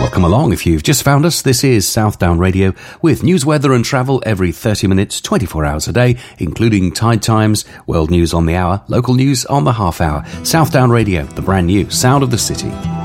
Welcome along if you've just found us. This is Southdown Radio with news, weather and travel every 30 minutes, 24 hours a day, including Tide Times, world news on the hour, local news on the half hour. Southdown Radio, the brand new sound of the city.